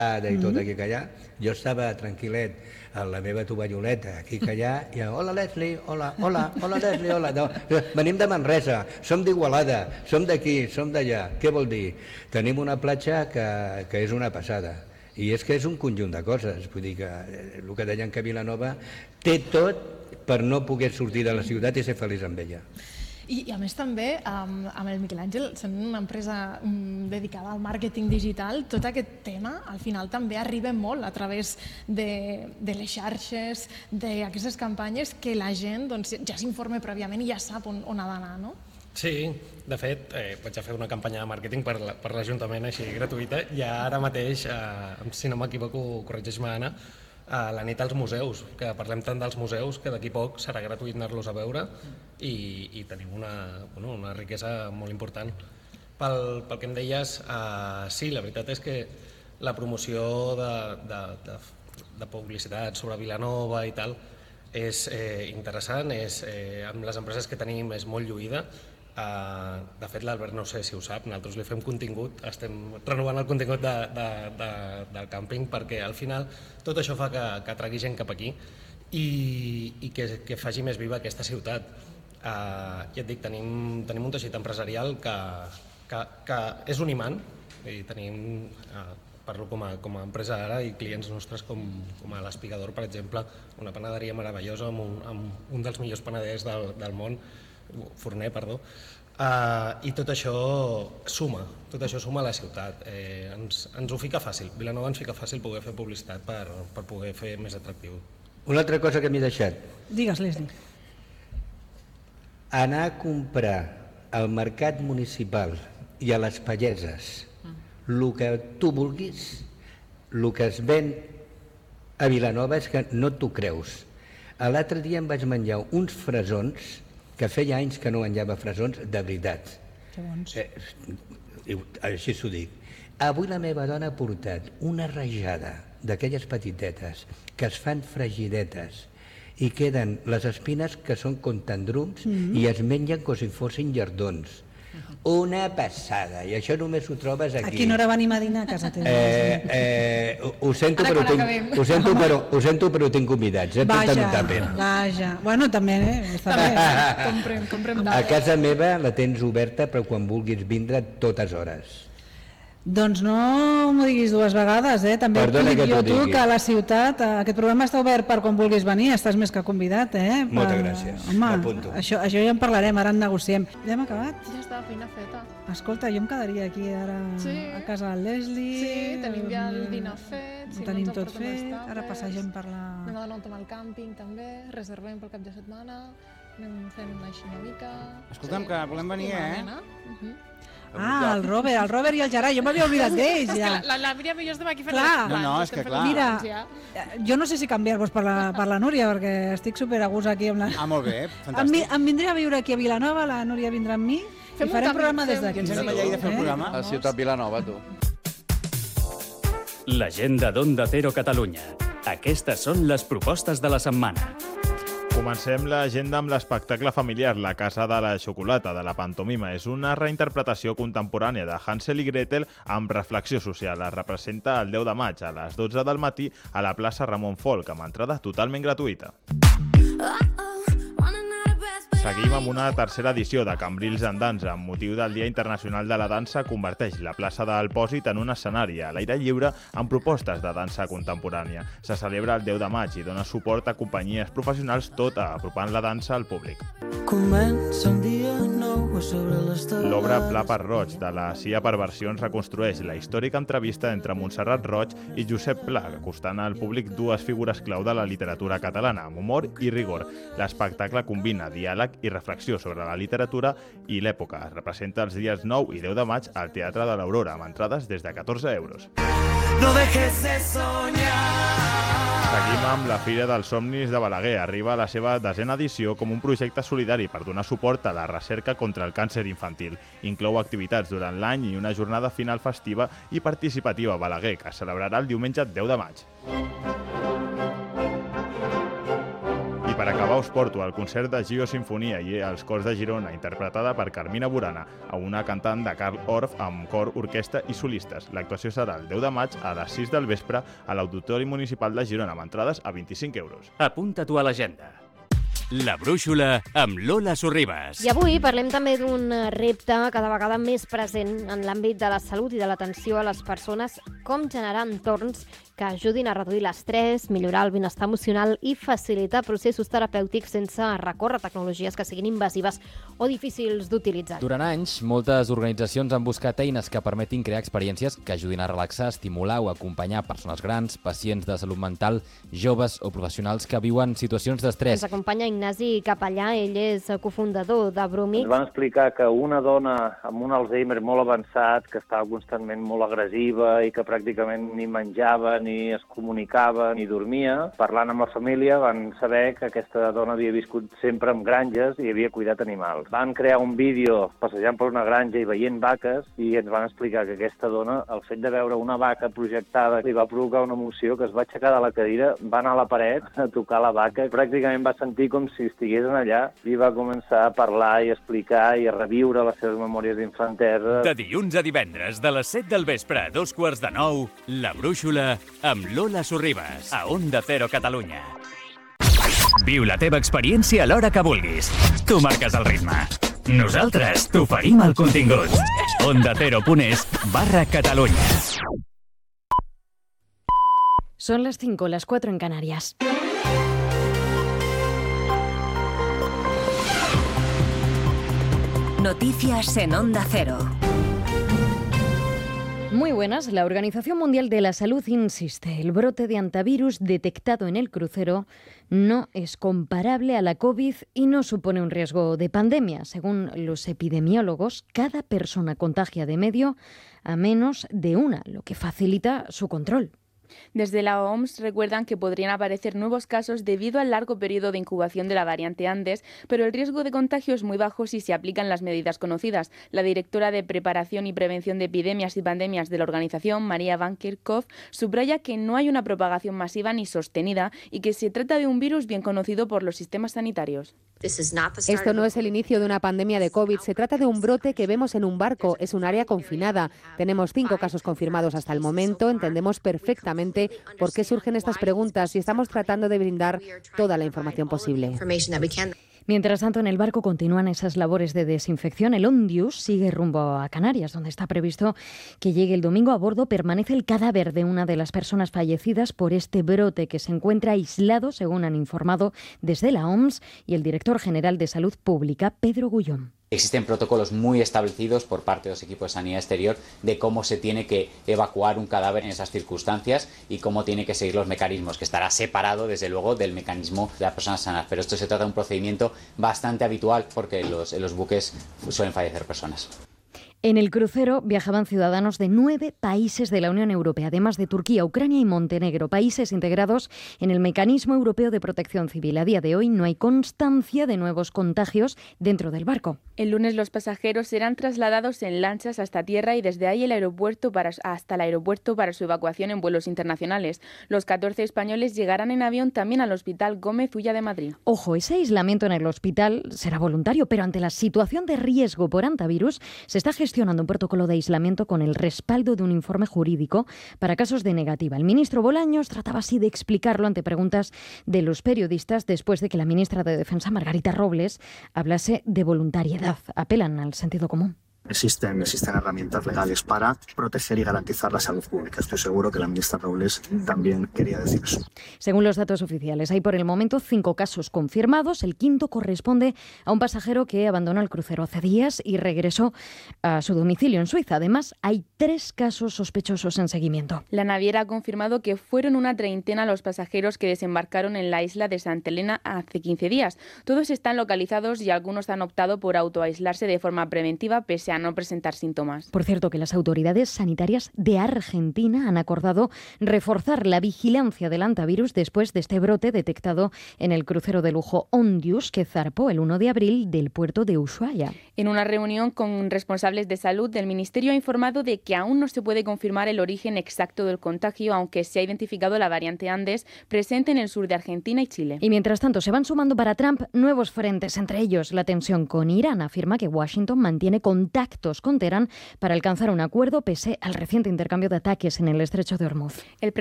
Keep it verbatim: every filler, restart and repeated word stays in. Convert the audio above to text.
i tot aquí que allà, jo estava tranquil·let a la meva tovalloleta aquí que allà, i hola Leslie, hola, hola, hola Leslie, hola, no, venim de Manresa, som d'Igualada, som d'aquí, som d'allà. Què vol dir? Tenim una platja que, que és una passada, i és que és un conjunt de coses, vull dir que el que deien que Vilanova té tot per no poder sortir de la ciutat i ser feliç amb ella. I, i a més també amb, amb el Miquel Àngel, sent una empresa um, dedicada al màrqueting digital, tot aquest tema al final també arriba molt a través de, de les xarxes, d'aquestes campanyes que la gent doncs, ja s'informa prèviament i ja sap on, on ha d'anar, no? Sí, de fet, eh, vaig a fer una campanya de màrqueting per l'Ajuntament així gratuïta i ara mateix, eh, si no m'equivoco, corregeix-me Anna, a la nit als museus, que parlem tant dels museus que d'aquí poc serà gratuït anar-los a veure i, i tenim una, bueno, una riquesa molt important. Pel, pel que em deies, eh, sí, la veritat és que la promoció de, de, de, de publicitat sobre Vilanova i tal és eh, interessant, és, eh, amb les empreses que tenim és molt lluïda. Uh, de fet, l'Albert no sé si ho sap, nosaltres li fem contingut, estem renovant el contingut de, de, de, del càmping perquè al final tot això fa que, que atragui gent cap aquí i, i que, que faci més viva aquesta ciutat. Uh, ja et dic, tenim, tenim un teixit empresarial que, que, que és un imant i tenim, uh, parlo com a, com a empresa ara i clients nostres com, com a l'Espigador, per exemple, una panaderia meravellosa amb un, amb un dels millors panaders del, del món, forner, perdó, uh, i tot això suma, tot això suma a la ciutat, eh, ens, ens ho fica fàcil, Vilanova ens fica fàcil poder fer publicitat per, per poder fer més atractiu. Una altra cosa que m'he deixat. Digues, Leslie. Anar a comprar al mercat municipal i a les palleses el que tu vulguis, el que es ven a Vilanova és que no t'ho creus. L'altre dia em vaig menjar uns fresons que feia anys que no menjava fresons de veritat. Que bons. Eh, així s'ho dic. Avui la meva dona ha portat una rajada d'aquelles petitetes que es fan fregidetes i queden les espines que són com tendrums mm-hmm. i es mengen com si fossin llardons. Una passada, i això només ho trobes aquí. A quina hora venim a dinar a casa teva? Eh, eh, ho, sento, però tinc, ho, sento, però, ho sento però tinc convidats, eh? Vaja, vaja. Bueno, també, eh? Està bé. Comprem, comprem a casa meva la tens oberta, però quan vulguis vindre totes hores. Doncs no m'ho diguis dues vegades, eh? També et dic jo tu que a la ciutat aquest programa està obert per quan vulguis venir, estàs més que convidat, eh? Moltes gràcies, m'apunto. Això, això ja en parlarem, ara en negociem. Ja hem acabat? Ja està, feina feta. Escolta, jo em quedaria aquí ara sí. a casa del Leslie. Sí, tenim ja el dinar fet. Si tenim no tot fet, ara passegem per la... Anem a donar un tom al càmping també, reservem pel cap de setmana, anem fent així una mica... Escolta'm, sí, que volem venir, eh? Uh -huh. Ah, el Robert, el Robert i el Gerai, jo m'havia oblidat d'ells ja. La, la Míriam i jo estem aquí fent clar. les plans. No, no, és que clar. Mira, jo no sé si canviar-vos per, la, per la Núria, perquè estic super a gust aquí amb la... Ah, molt bé, fantàstic. Em, em vindré a viure aquí a Vilanova, la Núria vindrà amb mi, fem i farem programa des d'aquí. Ens anem allà i de fer el programa? A Ciutat Vilanova, tu. L'agenda d'Onda Cero Catalunya. Aquestes són les propostes de la setmana. Comencem l'agenda amb l'espectacle familiar La Casa de la Xocolata, de la pantomima. És una reinterpretació contemporània de Hansel i Gretel amb reflexió social. Es representa el deu de maig a les dotze del matí a la plaça Ramon Folch, amb entrada totalment gratuïta. Seguim amb una tercera edició de Cambrils en Dansa. Amb motiu del Dia Internacional de la Dansa, converteix la plaça del Pòsit en un escenari a l'aire lliure amb propostes de dansa contemporània. Se celebra el deu de maig i dona suport a companyies professionals, tot apropant la dansa al públic. L'obra Pla per Roig, de la C I A Perversions, reconstrueix la històrica entrevista entre Montserrat Roig i Josep Pla, acostant al públic dues figures clau de la literatura catalana, amb humor i rigor. L'espectacle combina diàleg i reflexió sobre la literatura i l'època. Es representa els dies nou i deu de maig al Teatre de l'Aurora, amb entrades des de catorze euros. No dejes de soñar. Seguim amb la Fira dels Somnis de Balaguer. Arriba a la seva desena edició com un projecte solidari per donar suport a la recerca contra el càncer infantil. Inclou activitats durant l'any i una jornada final festiva i participativa a Balaguer, que es celebrarà el diumenge deu de maig. I per acabar us porto el concert de Gio Sinfonia i els cors de Girona, interpretada per Carmina Burana, a una cantant de Carl Orff amb cor, orquestra i solistes. L'actuació serà el deu de maig a les sis del vespre a l'Auditori Municipal de Girona, amb entrades a vint-i-cinc euros. Apunta-t'ho a l'agenda. La Brúixola amb Lola Sorribas. I avui parlem també d'un repte cada vegada més present en l'àmbit de la salut i de l'atenció a les persones, com generar entorns que ajudin a reduir l'estrès, millorar el benestar emocional i facilitar processos terapèutics sense recórrer a tecnologies que siguin invasives o difícils d'utilitzar. Durant anys, moltes organitzacions han buscat eines que permetin crear experiències que ajudin a relaxar, estimular o acompanyar persones grans, pacients de salut mental, joves o professionals que viuen situacions d'estrès. Ens acompanya Ignasi Capellà, ell és cofundador de Brumic. Ens van explicar que una dona amb un Alzheimer molt avançat, que estava constantment molt agressiva i que pràcticament ni menjava, ni es comunicava, ni dormia, parlant amb la família van saber que aquesta dona havia viscut sempre en granges i havia cuidat animals. Van crear un vídeo passejant per una granja i veient vaques i ens van explicar que aquesta dona, el fet de veure una vaca projectada, li va provocar una emoció que es va aixecar de la cadira, va anar a la paret a tocar la vaca i pràcticament va sentir com si estigués allà i va començar a parlar i explicar i a reviure les seves memòries d'infantesa. De dilluns a divendres, de les set del vespre a dos quarts de nou, La Brúixola amb Lola Sorribas, a Onda Cero Catalunya. Viu la teva experiència a l'hora que vulguis. Tu marques el ritme. Nosaltres t'oferim el contingut. onda cero punt es barra Catalunya. Son las cinco, las cuatro en Canarias. Noticias en Onda Cero. Muy buenas. La Organización Mundial de la Salud insiste, el brote de antivirus detectado en el crucero no es comparable a la COVID y no supone un riesgo de pandemia. Según los epidemiólogos, cada persona contagia de medio a menos de una, lo que facilita su control. Desde la O M S recuerdan que podrían aparecer nuevos casos debido al largo periodo de incubación de la variante Andes, pero el riesgo de contagio es muy bajo si se aplican las medidas conocidas. La directora de Preparación y Prevención de Epidemias y Pandemias de la organización, María Van Kerkhove, subraya que no hay una propagación masiva ni sostenida y que se trata de un virus bien conocido por los sistemas sanitarios. Esto no es el inicio de una pandemia de COVID, se trata de un brote que vemos en un barco, es un área confinada. Tenemos cinco casos confirmados hasta el momento, entendemos perfectamente por qué surgen estas preguntas y estamos tratando de brindar toda la información posible. Mientras tanto, en el barco continúan esas labores de desinfección. El Ondius sigue rumbo a Canarias, donde está previsto que llegue el domingo. A bordo permanece el cadáver de una de las personas fallecidas por este brote, que se encuentra aislado, según han informado desde la O M S y el director general de Salud Pública, Pedro Gullón. Existen protocolos muy establecidos por parte de los equipos de sanidad exterior de cómo se tiene que evacuar un cadáver en esas circunstancias y cómo tiene que seguir los mecanismos, que estará separado desde luego del mecanismo de las personas sanas. Pero esto se trata de un procedimiento bastante habitual porque en los, en los buques suelen fallecer personas. En el crucero viajaban ciudadanos de nueve países de la Unión Europea, además de Turquía, Ucrania y Montenegro, países integrados en el Mecanismo Europeo de Protección Civil. A día de hoy no hay constancia de nuevos contagios dentro del barco. El lunes los pasajeros serán trasladados en lanchas hasta tierra y desde ahí el aeropuerto para, hasta el aeropuerto para su evacuación en vuelos internacionales. Los catorce españoles llegarán en avión también al Hospital Gómez Ulla de Madrid. Ojo, ese aislamiento en el hospital será voluntario, pero ante la situación de riesgo por antivirus se está gestionando gestionando un protocolo de aislamiento con el respaldo de un informe jurídico para casos de negativa. El ministro Bolaños trataba así de explicarlo ante preguntas de los periodistas después de que la ministra de Defensa, Margarita Robles, hablase de voluntariedad. Apelan al sentido común. Existen, existen herramientas legales para proteger y garantizar la salud pública. Estoy seguro que la ministra Robles también quería decir eso. Según los datos oficiales, hay por el momento cinco casos confirmados. El quinto corresponde a un pasajero que abandonó el crucero hace días y regresó a su domicilio en Suiza. Además, hay tres casos sospechosos en seguimiento. La naviera ha confirmado que fueron una treintena los pasajeros que desembarcaron en la isla de Santa Elena hace quince días. Todos están localizados y algunos han optado por autoaislarse de forma preventiva pese pese a no presentar síntomas. Por cierto, que las autoridades sanitarias de Argentina han acordado reforzar la vigilancia del hantavirus después de este brote detectado en el crucero de lujo Ondius, que zarpó el uno de abril del puerto de Ushuaia. En una reunión con responsables de salud, el Ministerio ha informado de que aún no se puede confirmar el origen exacto del contagio, aunque se ha identificado la variante Andes presente en el sur de Argentina y Chile. Y mientras tanto, se van sumando para Trump nuevos frentes, entre ellos la tensión con Irán. Afirma que Washington mantiene contactos con Teherán para alcanzar un acuerdo pese al reciente intercambio de ataques en el estrecho de Hormuz. El